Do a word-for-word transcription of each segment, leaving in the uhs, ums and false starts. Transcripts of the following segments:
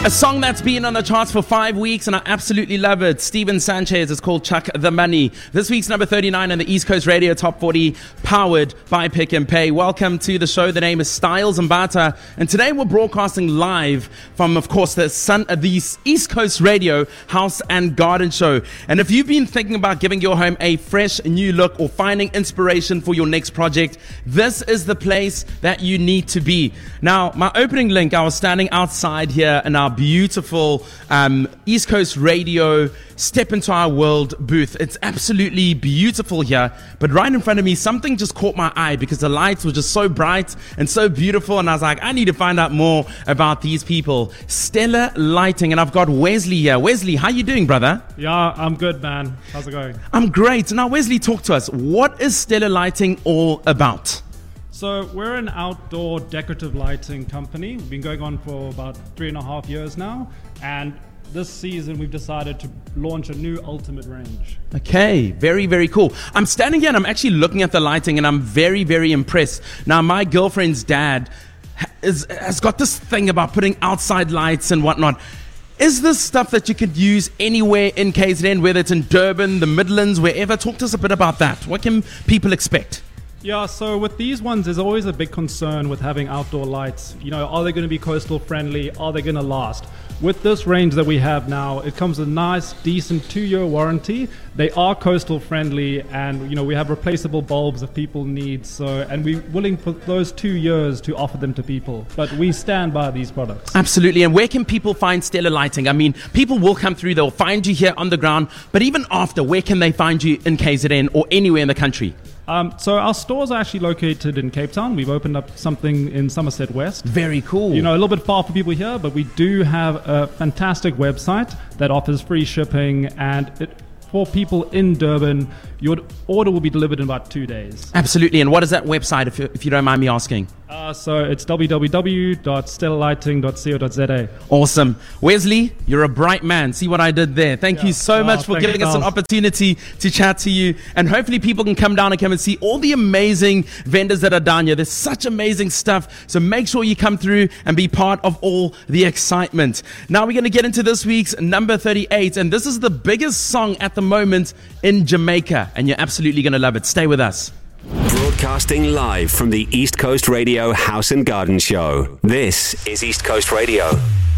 A song that's been on the charts for five weeks and I absolutely love it. Steven Sanchez is called Chuck the Money. This week's number thirty-nine on the East Coast Radio Top forty, powered by Pick and Pay. Welcome to the show. The name is Styles Mbata, and today we're broadcasting live from, of course, the Sun, uh, the East Coast Radio House and Garden Show. And if you've been thinking about giving your home a fresh new look or finding inspiration for your next project, this is the place that you need to be. Now, my opening link, I was standing outside here in our beautiful um, East Coast Radio Step Into Our World booth. It's absolutely beautiful here, but right in front of me, something just caught my eye because the lights were just so bright and so beautiful, and I was like, I need to find out more about these people. Stellar Lighting, and I've got Wesley here. Wesley, how you doing, brother? Yeah, I'm good, man. How's it going? I'm great. Now, Wesley, talk to us. What is Stellar Lighting all about? So we're an outdoor decorative lighting company. We've been going on for about three and a half years now, and this season we've decided to launch a new ultimate range. Okay, very, very cool. I'm standing here and I'm actually looking at the lighting and I'm very, very impressed. Now, my girlfriend's dad is, has got this thing about putting outside lights and whatnot. Is this stuff that you could use anywhere in K Z N, whether it's in Durban, the Midlands, wherever? Talk to us a bit about that. What can people expect? Yeah, so with these ones, there's always a big concern with having outdoor lights. You know, are they going to be coastal friendly? Are they going to last? With this range that we have now, it comes with a nice, decent two-year warranty. They are coastal friendly, and you know we have replaceable bulbs if people need. So, and we're willing for those two years to offer them to people. But we stand by these products. Absolutely. And where can people find Stellar Lighting? I mean, people will come through. They'll find you here on the ground. But even after, where can they find you in K Z N or anywhere in the country? Um, so our stores are actually located in Cape Town. We've opened up something in Somerset West. Very cool. You know, a little bit far for people here, but we do have a fantastic website that offers free shipping, and it, for people in Durban, your order will be delivered in about two days. Absolutely. And what is that website, if you, if you don't mind me asking? Uh, so it's w w w dot stellar lighting dot co dot z a. Awesome. Wesley, you're a bright man. See what I did there. Thank yeah. you so oh, much for giving us an opportunity to chat to you. And hopefully people can come down and come and see all the amazing vendors that are down here. There's such amazing stuff. So make sure you come through and be part of all the excitement. Now we're going to get into this week's number thirty-eight. And this is the biggest song at the moment in Jamaica. And you're absolutely going to love it. Stay with us. Broadcasting live from the East Coast Radio House and Garden Show. This is East Coast Radio.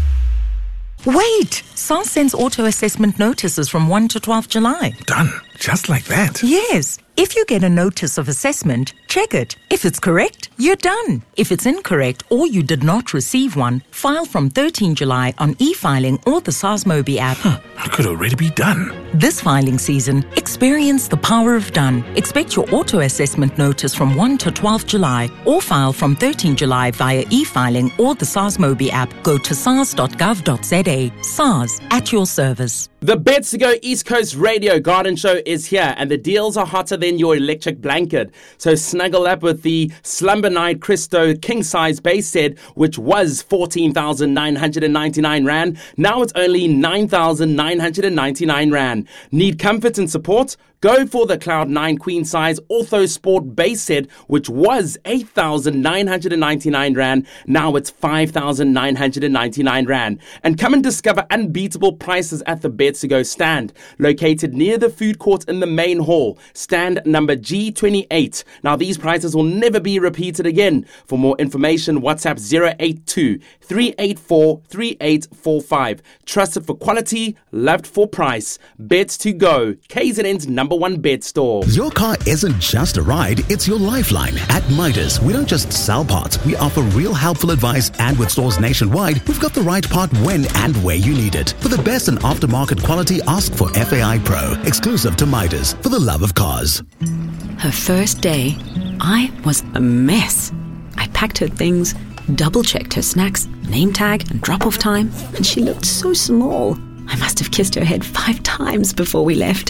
Wait! SARS sends auto assessment notices from first to twelfth July. Done. Just like that. Yes. If you get a notice of assessment, check it. If it's correct, you're done. If it's incorrect or you did not receive one, file from thirteenth July on e-filing or the SARS Mobi app. Huh, I could already be done. This filing season, experience the power of done. Expect your auto assessment notice from first to twelfth July or file from thirteenth July via e-filing or the SARS Mobi app. Go to sars dot gov dot z a. SARS, at your service. The Beds to Go East Coast Radio Garden Show is here, and the deals are hotter than your electric blanket. So snuggle up with the Slumber Night Christo King Size Base Set, which was fourteen thousand nine hundred ninety-nine Rand. Now it's only nine thousand nine hundred ninety-nine Rand. Need comfort and support? Go for the Cloud nine Queen Size Ortho Sport Base Set, which was eight thousand nine hundred ninety-nine Rand. Now it's five thousand nine hundred ninety-nine Rand. And come and discover unbeatable prices at the Beds to Go stand, located near the food court in the main hall, stand number G twenty-eight. Now these prices will never be repeated again. For more information, WhatsApp zero eight two, three eight four, three eight four five. Trusted for quality, loved for price. Beds to Go, K Z N's number one bed store. Your car isn't just a ride, it's your lifeline. At Midas, we don't just sell parts, we offer real helpful advice, and with stores nationwide, we've got the right part when and where you need it. For the best in aftermarket quality, ask for F A I Pro, exclusive to Midas, for the love of cars. Her first day, I was a mess. I packed her things, double-checked her snacks, name tag and drop-off time, and she looked so small. I must have kissed her head five times before we left.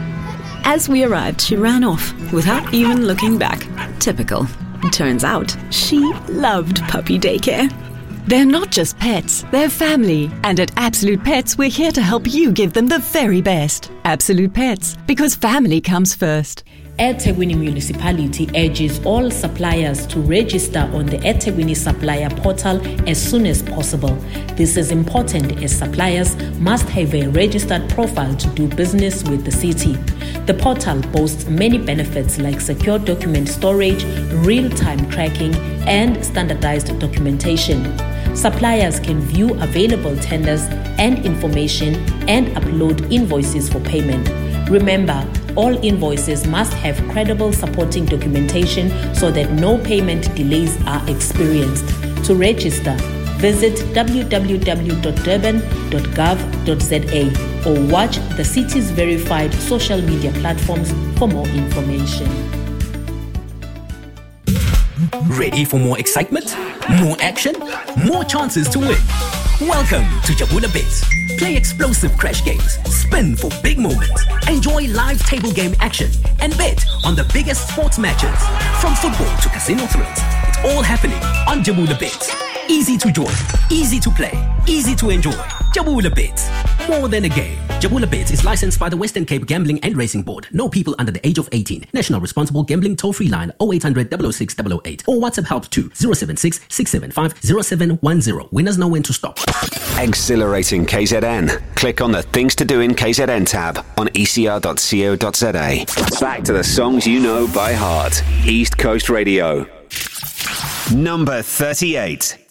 As we arrived, she ran off without even looking back. Typical. Turns out, she loved puppy daycare. They're not just pets, they're family. And at Absolute Pets, we're here to help you give them the very best. Absolute Pets, because family comes first. eThekwini Municipality urges all suppliers to register on the eThekwini Supplier Portal as soon as possible. This is important as suppliers must have a registered profile to do business with the city. The portal boasts many benefits like secure document storage, real-time tracking, and standardized documentation. Suppliers can view available tenders and information and upload invoices for payment. Remember, all invoices must have credible supporting documentation so that no payment delays are experienced. To register, visit w w w dot durban dot gov dot z a or watch the city's verified social media platforms for more information. Ready for more excitement? More action? More chances to win? Welcome to Jabula Bits. Play explosive crash games, spin for big moments, enjoy live table game action, and bet on the biggest sports matches. From football to casino thrills, it's all happening on Jabula Bits. Easy to join, easy to play, easy to enjoy. Jabula Bits. More than a game. Jabula Bits is licensed by the Western Cape Gambling and Racing Board. No people under the age of eighteen. National Responsible Gambling Toll-Free Line oh eight hundred, double oh six, double oh eight or WhatsApp help to zero seven six, six seven five, zero seven one zero. Winners know when to stop. Exhilarating K Z N. Click on the Things to Do in K Z N tab on e c r dot co dot z a. Back to the songs you know by heart. East Coast Radio. Number thirty-eight.